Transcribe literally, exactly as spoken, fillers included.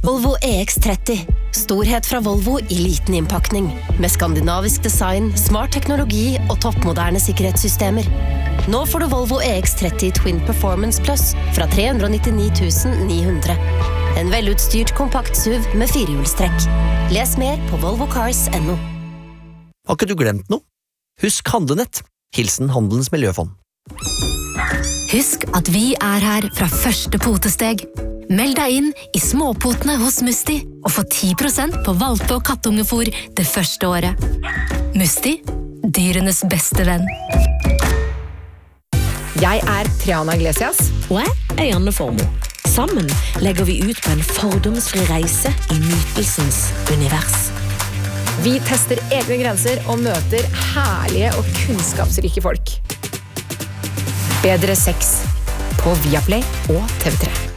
Volvo E X tretti. Storhet fra Volvo i liten innpakning. Med skandinavisk design, smart teknologi og toppmoderne sikkerhetssystemer. Nå får du Volvo E X tretti Twin Performance Plus fra tre hundre nittini tusen ni hundre. En velutstyrt kompakt S U V med firehjulstrekk. Les mer på volvo cars punktum no. Har ikke du glemt noe? Husk Handlenett. Hilsen Handelens Miljøfond. Husk at vi er her fra første potesteg. Meld deg inn i småpotene hos Musti og få ti prosent på valpe- og kattungefôr det første året. Musti, dyrenes beste venn. Jeg er Triana Iglesias. Og jeg er Janne Formoe. Sammen legger vi ut på en fordomsfri reise i nytelsens univers. Vi tester egne grenser og møter herlige og kunnskapsrike folk. Bedre sex på Viaplay og T V tre.